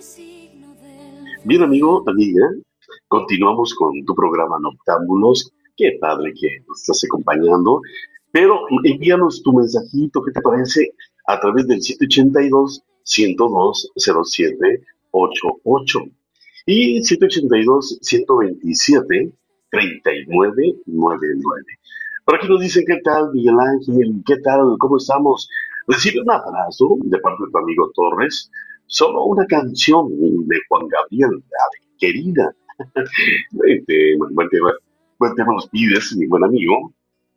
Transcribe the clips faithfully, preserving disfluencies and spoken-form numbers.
Bien, amigo, amiga, continuamos con tu programa Noctámbulos. Qué padre que nos estás acompañando. Pero envíanos tu mensajito, ¿qué te parece? A través del siete ochenta y dos, ciento dos, cero siete ochenta y ocho y siete ochenta y dos, ciento veintisiete, treinta y nueve noventa y nueve. Por aquí nos dicen, ¿qué tal, Miguel Ángel? ¿Qué tal? ¿Cómo estamos? Recibe un abrazo de parte de tu amigo Torres. Solo una canción de Juan Gabriel, Ave querida. Este, buen tema, buen tema nos pides, mi buen amigo.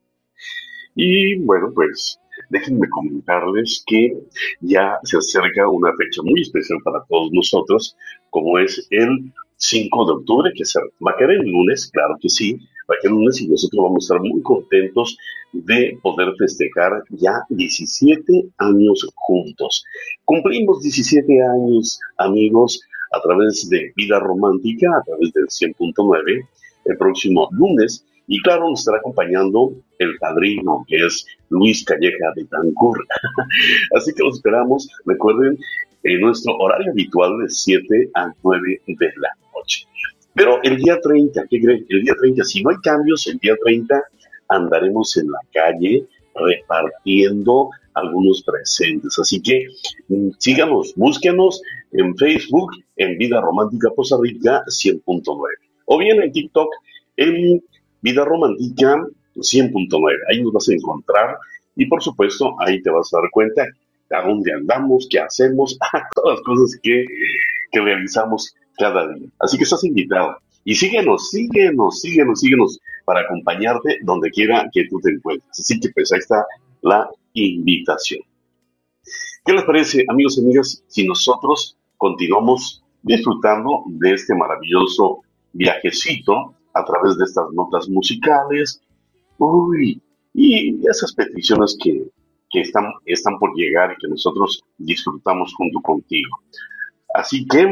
Y bueno, pues déjenme comentarles que ya se acerca una fecha muy especial para todos nosotros, como es el cinco de octubre, que se va a caer el lunes, claro que sí, va a caer el lunes y nosotros vamos a estar muy contentos de poder festejar ya diecisiete años juntos. Cumplimos diecisiete años, amigos, a través de Vida Romántica, a través del cien punto nueve, el próximo lunes. Y claro, nos estará acompañando el padrino, que es Luis Calleja de Tancur. Así que los esperamos, recuerden, en nuestro horario habitual de siete a nueve de la noche. Pero el día treinta, ¿qué creen? El día treinta, si no hay cambios, el día treinta andaremos en la calle repartiendo algunos presentes. Así que mm, síganos, búsquenos en Facebook, en Vida Romántica Poza Rica cien punto nueve. O bien en TikTok, en Vida Romántica cien punto nueve. Ahí nos vas a encontrar y por supuesto ahí te vas a dar cuenta a dónde andamos, qué hacemos, todas las cosas que, que realizamos cada día. Así que estás invitado. Y síguenos, síguenos, síguenos, síguenos para acompañarte donde quiera que tú te encuentres. Así que pues ahí está la invitación. ¿Qué les parece, amigos y amigas, si nosotros continuamos disfrutando de este maravilloso viajecito a través de estas notas musicales, uy, y esas peticiones que, que están, están por llegar y que nosotros disfrutamos junto contigo? Así que,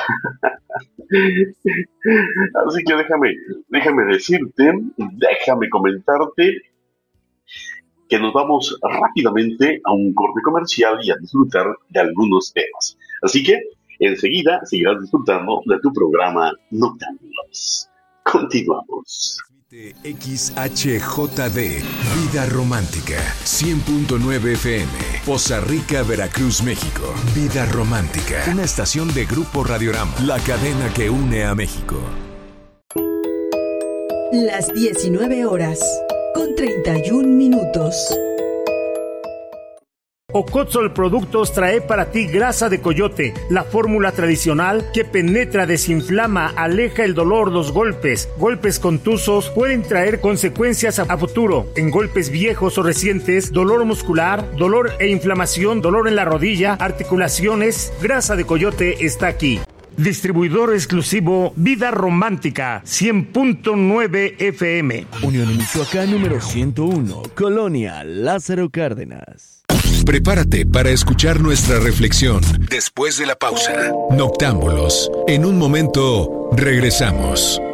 así que déjame, déjame decirte, déjame comentarte que nos vamos rápidamente a un corte comercial y a disfrutar de algunos temas. Así que, enseguida seguirás disfrutando de tu programa Noctámbulos. Continuamos. X H J D, Vida Romántica, cien punto nueve F M, Poza Rica, Veracruz, México. Vida Romántica, una estación de Grupo Radiorama, la cadena que une a México. Las diecinueve horas, con treinta y un minutos. Ocotzol Productos trae para ti grasa de coyote, la fórmula tradicional que penetra, desinflama, aleja el dolor, los golpes. Golpes contusos pueden traer consecuencias a futuro. En golpes viejos o recientes, dolor muscular, dolor e inflamación, dolor en la rodilla, articulaciones, grasa de coyote está aquí. Distribuidor exclusivo Vida Romántica, cien punto nueve F M. Unión Michoacán número ciento uno, Colonia Lázaro Cárdenas. Prepárate para escuchar nuestra reflexión después de la pausa. Noctámbulos. En un momento regresamos.